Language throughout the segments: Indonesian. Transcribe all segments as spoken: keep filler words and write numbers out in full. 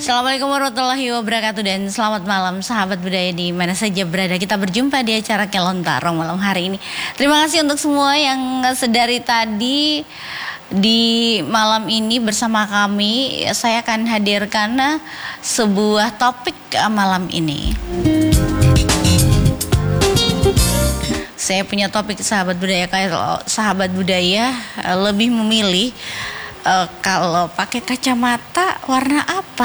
Assalamualaikum warahmatullahi wabarakatuh dan selamat malam sahabat budaya di mana saja berada. Kita berjumpa di acara Kelontarong malam hari ini. Terima kasih untuk semua yang sedari tadi di malam ini bersama kami. Saya akan hadirkan sebuah topik malam ini. Saya punya topik sahabat budaya. Kalau sahabat budaya lebih memilih Uh, kalau pakai kacamata warna apa?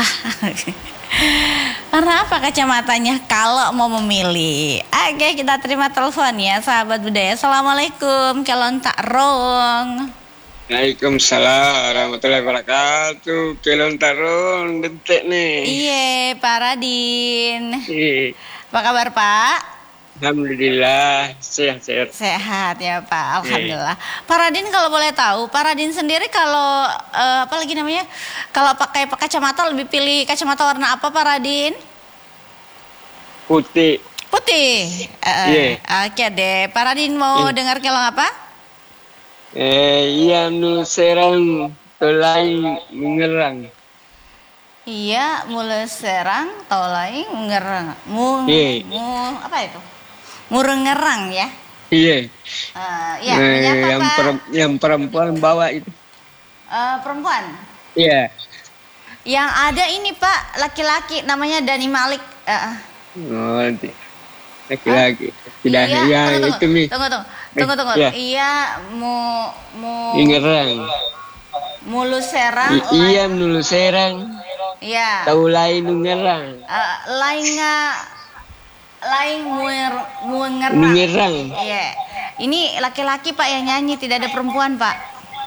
Warna apa kacamatanya kalau mau memilih? Oke, kita terima telepon ya sahabat budaya. Assalamualaikum Kelontarong. Waalaikumsalam warahmatullahi wabarakatuh. Kelontarong detik nih. Iya, Pak Radin. Iya. Apa kabar Pak? Alhamdulillah sehat-sehat. Sehat ya Pak, alhamdulillah. Yeah. Pak Radin kalau boleh tahu, Pak Radin sendiri kalau uh, apa lagi namanya, kalau pakai kacamata lebih pilih kacamata warna apa Pak Radin? Putih. Putih. Uh, yeah. Oke deh, Pak Radin mau yeah. dengar kelong apa? Eh, iya nu serang tolai mengerang. Iya, mulai serang tolai mengerang. Mu, yeah. mu apa itu? Murengerang ya? Iya. Uh, ya, eh, yang, per, yang perempuan bawa itu. Uh, perempuan? Iya. Yang ada ini Pak, laki-laki namanya Dani Malik. Uh. Oh, nanti. Laki-laki. Tidak iya, ya, tunggu, itu nih. Tunggu, tunggu, tunggu, tunggu. Iya, iya mu, mu. Ingerang. Mulu serang. I, iya, mulu serang. Iya. Tahu lain ngerang. Uh, lain nggak. Lain muer, muengerang. Mengerang. Iya. Ini laki-laki Pak yang nyanyi, tidak ada perempuan Pak.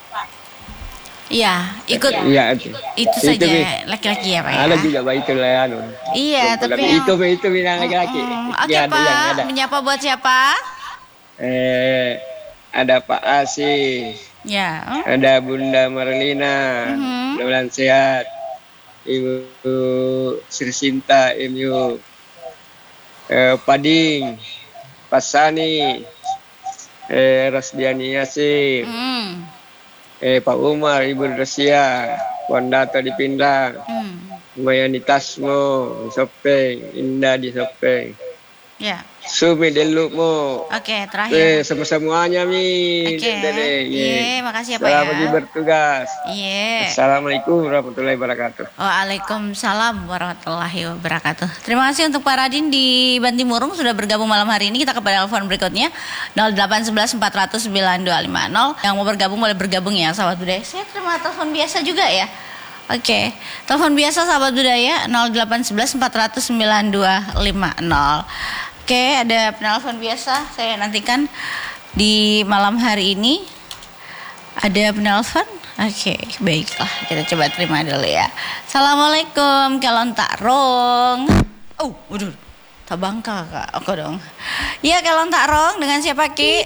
Iya, ikut. Iya, itu. Itu saja laki-laki ya Pak ya. Ada juga Pak itu lah anu. Iya, itu, tapi yang... itu itu bilang laki-laki. Mm, Oke okay, Pak, menyapa buat siapa? Eh, ada Pak Asi. Ya. Ada Bunda Marlina. Mm-hmm. Mudah-mudahan sehat. Ibu Sri Sinta M U. Eh, Pading, Pasani, eh, Rasdiani Yasir, mm. eh, Pak Umar, Ibu Rosia, Wanda di Pindang, mm. Mayani Tasmo, di Sopeng, Indah di Sopeng, yeah. Sumi Delukmo. Oke, okay, terakhir. Eh, semua-semuanya Mi. Oke. Okay. Iya, makasih ya Pak Selamat ya. pagi bertugas. Iya. Assalamualaikum warahmatullahi wabarakatuh. Waalaikumsalam warahmatullahi wabarakatuh. Terima kasih untuk Pak Radin di Bantimurung sudah bergabung malam hari ini. Kita ke telepon berikutnya nol delapan satu satu empat nol nol sembilan dua lima nol. Yang mau bergabung boleh bergabung ya sahabat budaya. Saya terima telepon biasa juga ya. Oke, okay. Telepon biasa sahabat budaya nol delapan satu satu empat nol nol sembilan dua lima nol. Oke, okay, ada penelpon biasa. Saya nantikan di malam hari ini. Ada penelpon? Oke, okay, baiklah. Kita coba terima dulu ya. Assalamualaikum, Kelontarong. Oh, waduh. Tabangka kak, aku dong. Iya, Kelontarong. Dengan siapa Ki?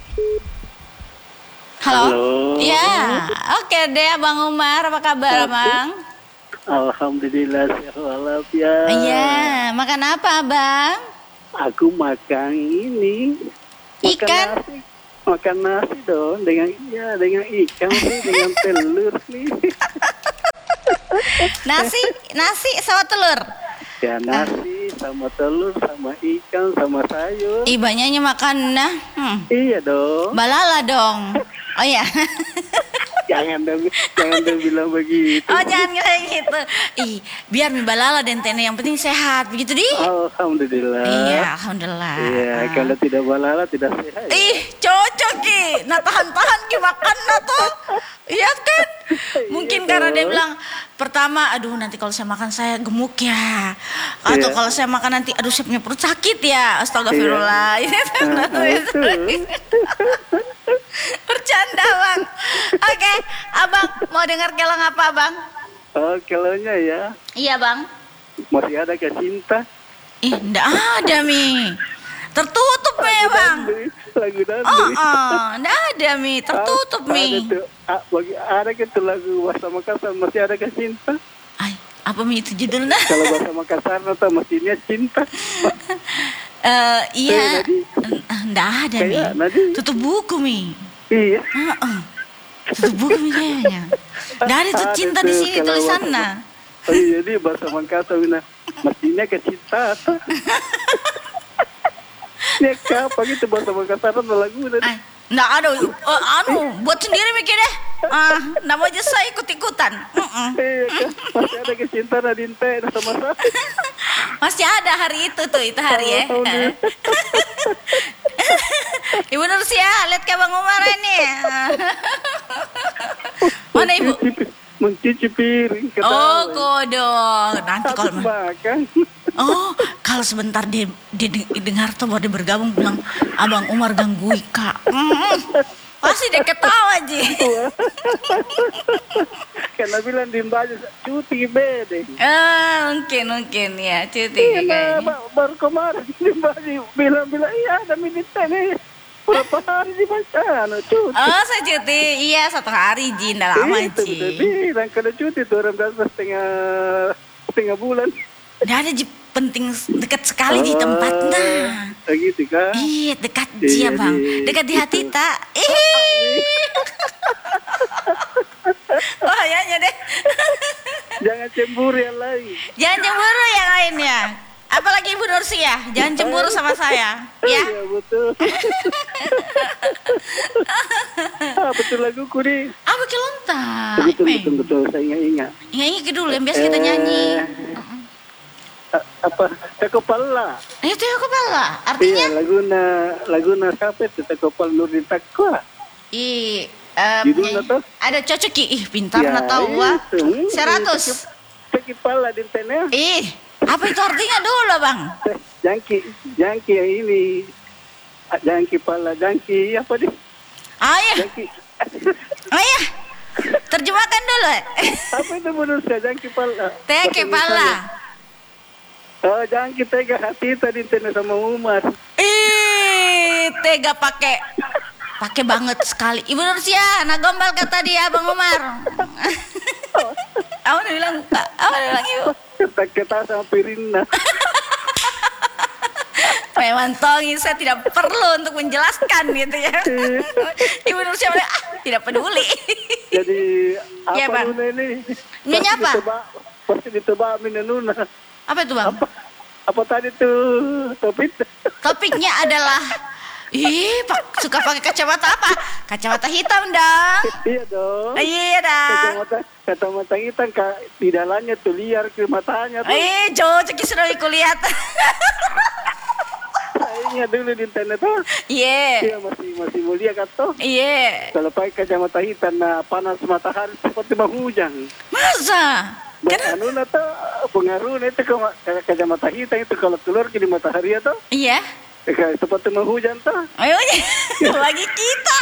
Halo. Halo. Ya, oke okay deh, Abang Umar. Apa kabar, Abang? Alhamdulillah sehat walafiat. Iya, makan apa, Abang? Aku makan ini makan ikan nasi, makan nasi dong dengan iya dengan ikan sih dengan telur nih. Nasi nasi sama telur. Ya nasi sama telur sama ikan sama sayur. Ih banyaknya makan nah. Hmm. Iya dong. Balala dong. Oh iya. Jangan dong, jangan dong bilang begitu. Oh jangan kayak gitu. Ih, biar mie balala dan tene yang penting sehat, begitu di? Alhamdulillah. Iya, alhamdulillah. Iya, ah. Kalau tidak balala tidak sehat. Ih, cocok Ki. Nah tahan-tahan Ki makan nah tuh. Iya kan? Mungkin iya karena dong. Dia bilang pertama, aduh nanti kalau saya makan saya gemuk ya. Atau iya. Kalau saya makan nanti, aduh saya punya perut sakit ya. Astagfirullah. Iya. Bercanda Bang. Oke, okay, Abang mau dengar kelong apa Bang? Oh kelongnya ya. Iya Bang. Masih ada ke cinta? Ih, enggak ada Mi. Tertutup Mi Bang. Lagu dandu. Oh, oh, enggak ada Mi, tertutup ah, Mi. Ada tuh, ah, bagi ada gitu lagu bahasa Makassar masih ada ke cinta. Ay, apa Mi itu judulnya? Kalau bahasa Makassar atau mesinnya cinta. Uh, iya, enggak ada Mi. Tutup buku Mi. Iya. Uh-uh. Tutup buku Mi kayaknya. Enggak ada tuh cinta di sini tulisannya. Oh iya, jadi bahasa Mangkasa wina. Mestinya ke cinta. Ini apa gitu bahasa Mangkasa ada lagu tadi. Ah, nggak ada, uh, anu, buat sendiri mikir deh. Ah, namanya saya ikut-ikutan. Mm-mm. Iya kan, masih ada kecintaan Adinte sama saya. Masih ada hari itu tuh, itu hari ya. Oh, iya. Ibu Nursia, lihat ke Bang Umar ini. Mana Ibu? Mencuci piring. Ketawa. Oh, kodong. Nanti kalau Habis makan. oh, kalau sebentar dia, dia dengar tuh baru dia bergabung bilang Abang Umar ganggu Kak. Mm, pasti dia ketawa Ji. Karena bilang di baju cuti bede. Eh, mungkin mungkin ya cuti Iya, kayaknya. nah, baru kemarin di baju bilang-bilang iya ada militer nih. Berapa hari di Bacaan, cuti. Oh, saya cuti. Iya, satu hari Ji, nggak lama Itu Ji. udah bilang kalau cuti tuh orang biasa setengah setengah bulan. Nggak ada Ji, penting dekat sekali di tempatnya. Oh, gitu kan? Iya, dekat Ji ya Iya, Bang. iya. Dekat di hati tak. Ih. Bahayanya deh. Jangan cemburu yang lain. Jangan cemburu yang lainnya. Apalagi Ibu Nursia, jangan cemburu sama saya, ya. Iya betul. Ah, betul laguku nih. Apa kelontar? Betul betul betul saya ingat ingat. Nyanyi dulu yang biasa kita nyanyi. A- apa Takopala? Itu ya kepala. Artinya? Iya laguna laguna siapa itu Takopal Nurdin Takwa. Ih, eh, Judulnya penyanyi- tuh? ada cocok Ki. Ih, pintar Ya, na tahu wah. itu. Seratus. Takipala di tenel. Ih, apa itu artinya dulu Bang? Jangki jangki yang ini. Ah, Jangki pala jangki apa deh? Ayah, Jangki. ayah. Terjemahkan dulu. Apa itu menurut saya jangki pala? Teh kepala. Oh, jangki tega hati tadi tenel sama Umar. Ih, tega pakai pakai banget sekali. Ibu Nursia, nah gombal kata dia Bang Umar. Aku udah bilang, Kak. Aku udah bilang Ibu. Kita kita sama Pirina. Memang Tongi, saya tidak perlu untuk menjelaskan gitu ya. Ibu Nursia bilang, ah, tidak peduli. Jadi apa Iya, Bang. Nuna ini? Nyanyi Pasti apa? ditebak, pasti ditebak Mina Nuna. Apa itu Bang? Apa? Apa tadi tuh topik? Topiknya adalah, ih, Pak, suka pakai kacamata apa? Kacamata hitam dong. Iya dong. Iya dah. Kacamata kacamata hitam kak di dalamnya tuh liar ke matanya tuh. Eh, cocok sudah aku lihat. Kayaknya dulu di internet tuh. Iya. Iya masih masih mulia kan tuh. Iya. Kalau pakai kacamata hitam nah panas matahari seperti mau hujan. Masa? Dan anu na tuh pengaruhnya itu ke ke- kacamata hitam itu kalau keluar ke di matahari itu Iya. kayak seperti mau hujan tuh. Ayo, lagi kita.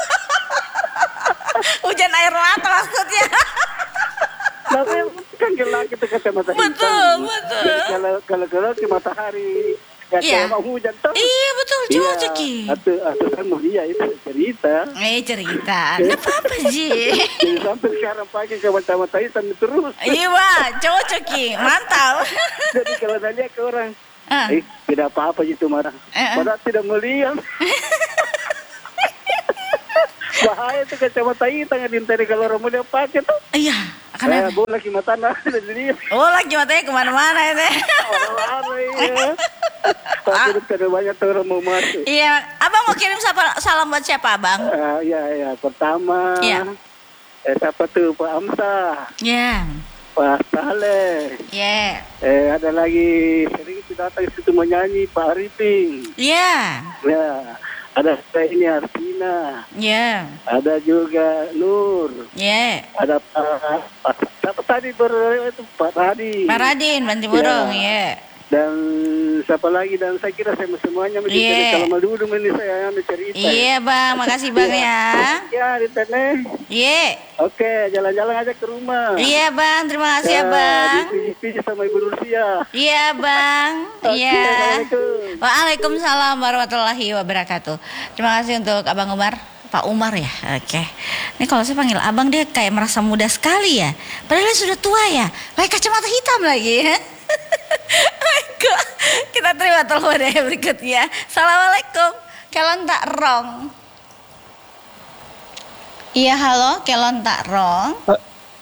Hujan air mata maksudnya. Nah, kan gelap itu kacamata hitam. Betul, betul. Jadi kalau kalau keluar ke matahari nggak Iya. kayak mau hujan tuh. Iya betul, cocok Ki. Atau atau kan mulia itu cerita. Eh cerita, nggak apa-apa Ji. Jadi sampai sekarang pakai kacamata hitam terus. Iya Wah, cocok Ki, mantap. Jadi kalau ada lihat ke orang, Ah. eh tidak apa-apa gitu marah. Eh, eh. Padahal tidak melihat. Bahaya tuh kacamata hitam yang dintari kalau orang muda pakai tuh. Iya, Eh, kenapa? boleh lagi mata nah jadi Oh lagi matanya kemana-mana ini. orang-orang ya. Tapi ada banyak tuh orang mau masuk. Iya, abang mau kirim sapa- salam buat siapa abang? Ah, ya ya pertama. Iya. Eh, siapa tuh Pak Amsa, Iya, Pak Saleh. iya, Eh ada lagi sering itu datang situ menyanyi Pak Arifin. iya, Ya, ada saya ini Arsina. iya, Ada juga Nur. iya. Ada Pak, Pak siapa tadi ber itu Pak Radi. Pak Radin, Banti Burung, iya. Dan siapa lagi dan saya kira saya semuanya mesti Iya. kalau mau dulu ini saya ambil cerita. Iya bang, makasih bang ya. Ya, di internet. Iya, Oke, jalan-jalan aja ke rumah. iya bang, terima kasih ya bang. Dipijit sama Ibu Nursia. Iya bang, Oke, iya. Assalamualaikum. Waalaikumsalam warahmatullahi wabarakatuh. Terima kasih untuk Abang Umar. Pak Umar ya, oke. Ini kalau saya panggil abang dia kayak merasa muda sekali ya. Padahal dia sudah tua ya, pakai kacamata hitam lagi ya. Baiklah, kita terima telepon yang berikutnya. Assalamualaikum, kelon tak rong. Iya halo, kelon tak rong.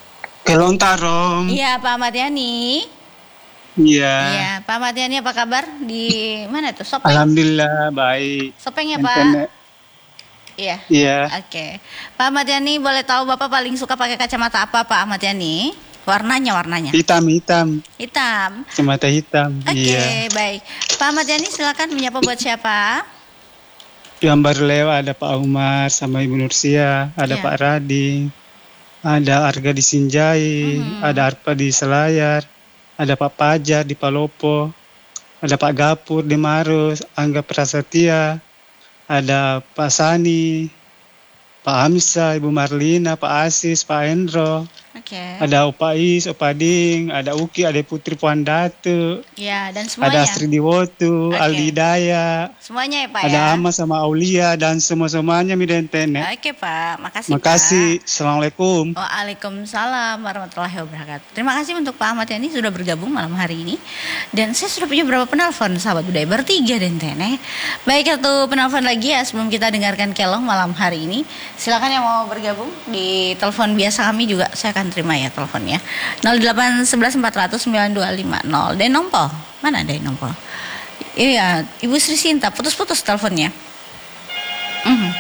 Kelontarong. Iya, Pak Ahmad Yani. Iya. Iya, Pak Ahmad Yani apa kabar? Di mana tuh? Sopeng. Alhamdulillah baik. Sopeng ya, Pak? Internet. Iya. Iya. Oke. Pak Ahmad Yani, boleh tahu Bapak paling suka pakai kacamata apa, Pak Ahmad Yani? Warnanya, warnanya. Hitam hitam. Hitam. Kacamata hitam. Oke, Iya. baik. Pak Ahmad Yani, silakan menyapa buat siapa? Yang baru lewat ada Pak Umar sama Ibu Nursia, ada Iya. Pak Rading, ada Arga di Sinjai, Mhm. ada Arpa di Selayar, ada Pak Pajar di Palopo, ada Pak Gapur di Maros, Angga Prasetya, ada Pak Sani, Pak Hamsa, Ibu Marlina, Pak Asis, Pak Endro, Oke. ada Opa Is, Opa Ding, ada Uki, ada Putri Puan Datu, Ya, dan ada semuanya. Astri Diwotu, Oke. Aldi Daya, Semuanya ya, Pak ada ya. Ama sama Aulia dan semua-semuanya Midentene. Oke, Pak. Makasih, Makasih. Pak. Assalamualaikum. Waalaikumsalam warahmatullahi wabarakatuh. Terima kasih untuk Pak Ahmad Yani sudah bergabung malam hari ini. Dan saya sudah punya beberapa penelpon sahabat budaya bertiga dan Tene. Baik, satu penelpon lagi ya sebelum kita dengarkan kelong malam hari ini. Silakan yang mau bergabung di telepon biasa kami juga saya akan terima ya teleponnya. nol delapan satu satu empat nol nol sembilan dua lima nol. Denompol. Mana Denompol? Iya, Ibu Sri Sinta putus-putus teleponnya. Mhm.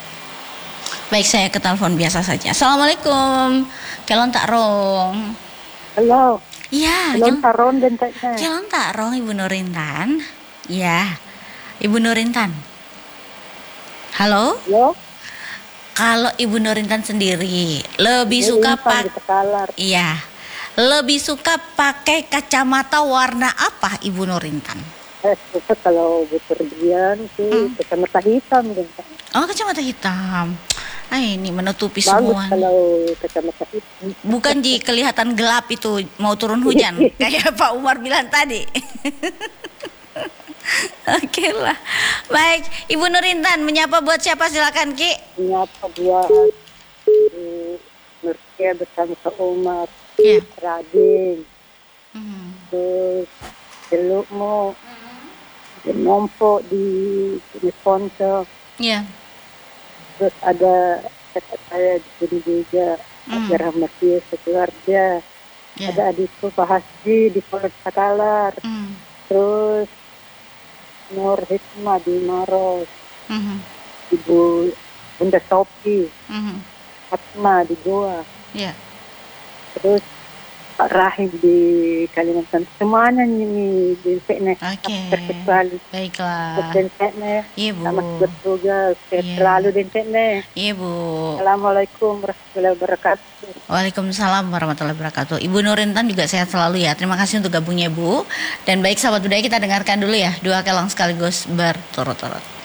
Baik, saya ke telepon biasa saja. Assalamualaikum. Kelon tak rong. Halo, Iya, belum kelon, taron dan taknya. kelon tak rong Ibu Nurintan. Iya, Ibu Nurintan. Halo? Yo, Kalau Ibu Nurintan sendiri lebih suka pak pakai, di Tekalar. iya, lebih suka pakai kacamata warna apa Ibu Nurintan? Eh, suka kalau bepergian sih Hmm. kacamata hitam dan taknya. Oh, kacamata hitam. Ah, ini menutupi Bagus semua. kalau kacamata hitam. Bukan Ji, kelihatan gelap itu mau turun hujan kayak Pak Umar bilang tadi. Oke lah. Baik, Ibu Nurintan menyapa buat siapa silakan Ki. Menyapa buat eh, Nursia bersama Pak Umar, Ya. Rading, Hmm. terus Jelukmu, dan Nompo di sini sponsor. Ya. Terus ada kakak saya di sini juga, Hmm. Pak Rahmatia sekeluarga. Ya. Ada adikku Pak Hasji di Polres Takalar. Hmm. Terus Nur Hikmah di Maros. Mhm. Ibu Bunda Sopi, Mhm. Fatma di Goa. Ya. Terus Pak Rahim di Kalimantan. Semuanya ini di Tekne. Oke. Terkecuali. Baiklah. Dan Tekne. Iya, Bu. Selamat bertugas. Sehat Iya. selalu di Tekne. Iya, Bu. Assalamualaikum warahmatullahi wabarakatuh. Waalaikumsalam warahmatullahi wabarakatuh. Ibu Nurintan juga sehat selalu ya. Terima kasih untuk gabungnya Bu. Dan baik sahabat budaya kita dengarkan dulu ya dua kelong sekaligus berturut-turut.